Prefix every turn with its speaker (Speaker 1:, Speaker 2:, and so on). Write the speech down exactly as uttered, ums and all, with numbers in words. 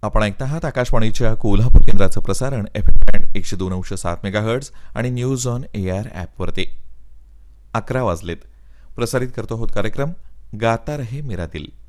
Speaker 1: आपण ऐकता आहात आकाशवाणीच्या कोल्हापूर केंद्राचं प्रसारण एफ एम बँड एकशे दोन अंश सात मेगाहर्ट्ज आणि न्यूज ऑन एआर ॲपवरती. अकरा वाजलेत. प्रसारित करतो आहोत कार्यक्रम गाता रहे मेरा दिल.